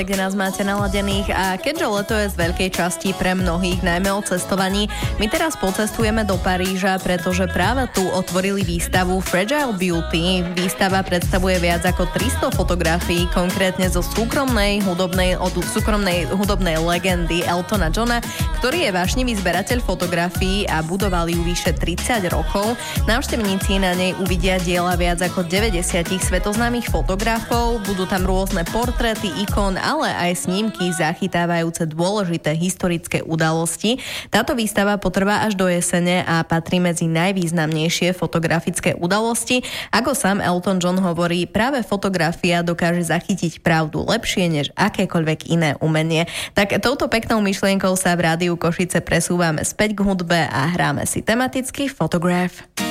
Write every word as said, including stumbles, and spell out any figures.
kde nás máte naladených a keďže leto je z veľkej časti pre mnohých najmä o cestovaní, my teraz pocestujeme do Paríža, pretože práve tu otvorili výstavu Fragile Beauty. Výstava predstavuje viac ako tristo fotografií, konkrétne zo súkromnej hudobnej, od súkromnej hudobnej legendy Eltona Johna, ktorý je vášnivý zberateľ fotografií a budoval ju vyše tridsať rokov. Návštevníci na nej uvidia diela viac ako deväťdesiat svetoznámych fotografov, budú tam rôzne portréty, ikon, ale aj snímky zachytávajúce dôležité historické udalosti. Táto výstava potrvá až do jesene a patrí medzi najvýznamnejšie fotografické udalosti. Ako sám Elton John hovorí, práve fotografia dokáže zachytiť pravdu lepšie než akékoľvek iné umenie. Tak touto peknou myšlienkou sa v Rádiu Košice presúvame späť k hudbe a hráme si tematický Photograph.